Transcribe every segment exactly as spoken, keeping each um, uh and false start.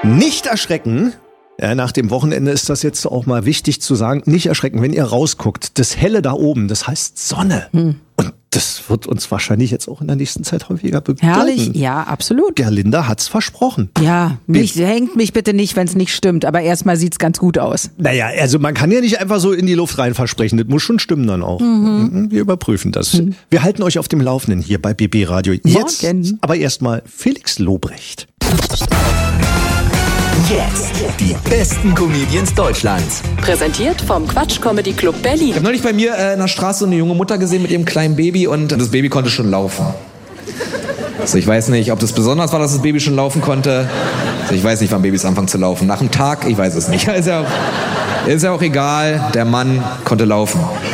Nicht erschrecken. Ja, nach dem Wochenende ist das jetzt auch mal wichtig zu sagen. Nicht erschrecken, wenn ihr rausguckt. Das Helle da oben, das heißt Sonne. Hm. Und das wird uns wahrscheinlich jetzt auch in der nächsten Zeit häufiger begleiten. Herrlich, ja, absolut. Gerlinda hat's versprochen. Ja, mich, hängt mich bitte nicht, wenn es nicht stimmt. Aber erstmal sieht's ganz gut aus. Naja, also man kann ja nicht einfach so in die Luft rein versprechen. Das muss schon stimmen dann auch. Mhm. Wir überprüfen das. Mhm. Wir halten euch auf dem Laufenden hier bei B B Radio. Jetzt Morgen. Aber erstmal Felix Lobrecht. Jetzt die besten Comedians Deutschlands. Präsentiert vom Quatsch Comedy Club Berlin. Ich habe neulich bei mir äh, in der Straße so eine junge Mutter gesehen mit ihrem kleinen Baby und das Baby konnte schon laufen. Also ich weiß nicht, ob das besonders war, dass das Baby schon laufen konnte. Also ich weiß nicht, wann Babys anfangen zu laufen. Nach dem Tag, ich weiß es nicht. Ist ja auch, ist ja auch egal, der Mann konnte laufen.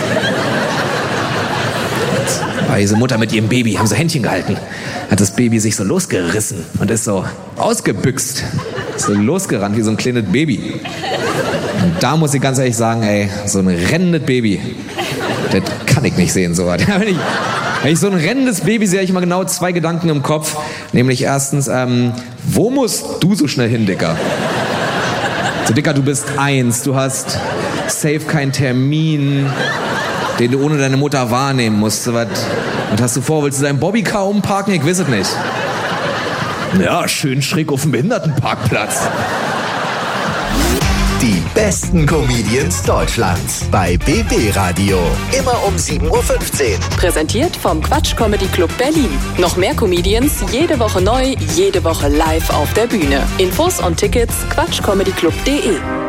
Aber diese Mutter mit ihrem Baby haben so Händchen gehalten. Hat das Baby sich so losgerissen und ist so ausgebüxt. So losgerannt wie so ein kleines Baby. Und da muss ich ganz ehrlich sagen, ey, so ein rennendes Baby, das kann ich nicht sehen, so was. Wenn ich, wenn ich so ein rennendes Baby sehe, habe ich immer genau zwei Gedanken im Kopf. Nämlich erstens, ähm, wo musst du so schnell hin, Dicker? So, Dicker, du bist eins, du hast safe keinen Termin, den du ohne deine Mutter wahrnehmen musst. So was, was hast du vor? Willst du deinen Bobbycar umparken? Ich weiß es nicht. Ja, schön schräg auf dem Behindertenparkplatz. Die besten Comedians Deutschlands bei B B Radio. Immer um sieben Uhr fünfzehn. Präsentiert vom Quatsch Comedy Club Berlin. Noch mehr Comedians, jede Woche neu, jede Woche live auf der Bühne. Infos und Tickets quatschcomedyclub punkt de.